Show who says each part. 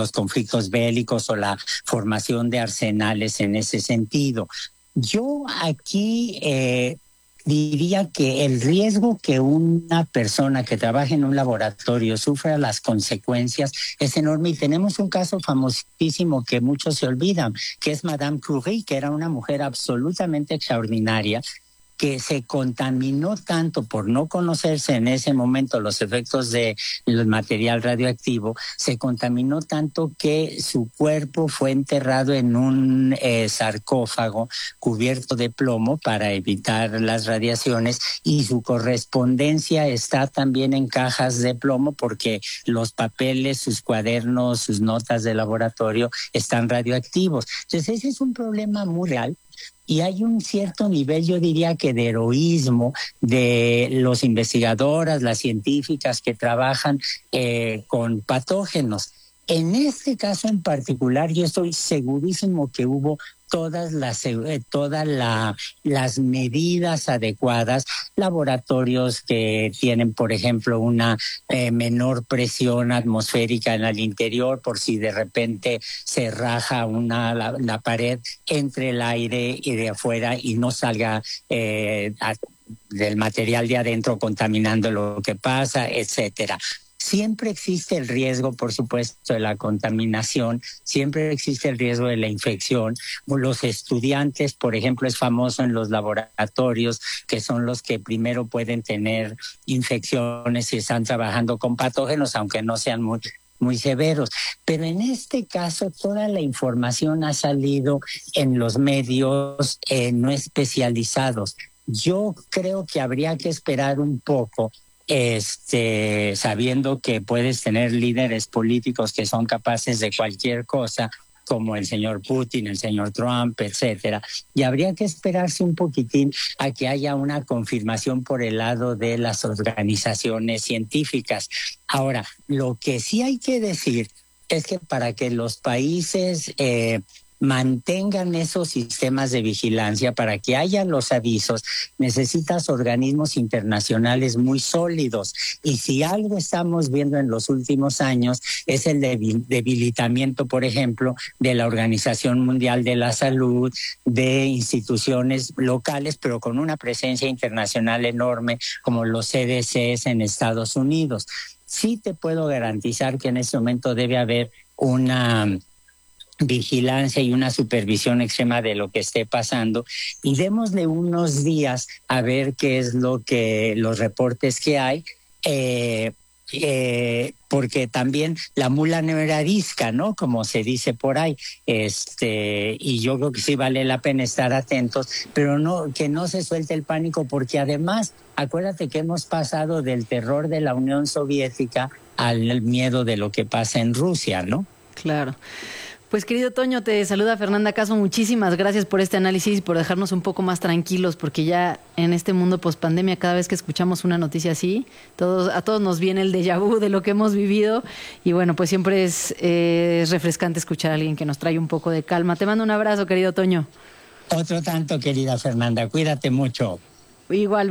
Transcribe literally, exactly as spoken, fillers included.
Speaker 1: los conflictos bélicos o la formación de arsenales en ese sentido. Yo aquí eh, diría que el riesgo que una persona que trabaja en un laboratorio sufra las consecuencias es enorme, y tenemos un caso famosísimo que muchos se olvidan, que es Madame Curie, que era una mujer absolutamente extraordinaria, que se contaminó tanto por no conocerse en ese momento los efectos del material radioactivo, se contaminó tanto que su cuerpo fue enterrado en un eh, sarcófago cubierto de plomo para evitar las radiaciones, y su correspondencia está también en cajas de plomo porque los papeles, sus cuadernos, sus notas de laboratorio están radioactivos. Entonces ese es un problema muy real. Y hay un cierto nivel, yo diría que de heroísmo de los investigadoras, las científicas que trabajan eh, con patógenos. En este caso en particular, yo estoy segurísimo que hubo todas las eh, todas la, las medidas adecuadas, laboratorios que tienen, por ejemplo, una eh, menor presión atmosférica en el interior por si de repente se raja una la, la pared entre el aire y de afuera y no salga eh, a, del material de adentro contaminando lo que pasa, etcétera. Siempre existe el riesgo, por supuesto, de la contaminación, siempre existe el riesgo de la infección. Los estudiantes, por ejemplo, es famoso en los laboratorios, que son los que primero pueden tener infecciones si están trabajando con patógenos, aunque no sean muy muy severos. Pero en este caso toda la información ha salido en los medios eh, no especializados. Yo creo que habría que esperar un poco, Este, sabiendo que puedes tener líderes políticos que son capaces de cualquier cosa, como el señor Putin, el señor Trump, etcétera. Y habría que esperarse un poquitín a que haya una confirmación por el lado de las organizaciones científicas. Ahora, lo que sí hay que decir es que para que los países eh, mantengan esos sistemas de vigilancia, para que haya los avisos, necesitas organismos internacionales muy sólidos. Y si algo estamos viendo en los últimos años es el debilitamiento, por ejemplo, de la Organización Mundial de la Salud, de instituciones locales, pero con una presencia internacional enorme, como los C D Cs en Estados Unidos. Sí te puedo garantizar que en este momento debe haber una vigilancia y una supervisión extrema de lo que esté pasando, y démosle unos días a ver qué es lo que los reportes que hay, eh, eh, porque también la mula no era arisca, ¿no? Como se dice por ahí, este, y yo creo que sí vale la pena estar atentos, pero no, que no se suelte el pánico, porque además, acuérdate que hemos pasado del terror de la Unión Soviética al miedo de lo que pasa en Rusia, ¿no?
Speaker 2: Claro. Pues querido Toño, te saluda Fernanda Caso, muchísimas gracias por este análisis y por dejarnos un poco más tranquilos, porque ya en este mundo pospandemia, cada vez que escuchamos una noticia así, todos, a todos nos viene el déjà vu de lo que hemos vivido, y bueno, pues siempre es, eh, es refrescante escuchar a alguien que nos trae un poco de calma. Te mando un abrazo, querido Toño.
Speaker 1: Otro tanto, querida Fernanda, cuídate mucho.
Speaker 2: Igual.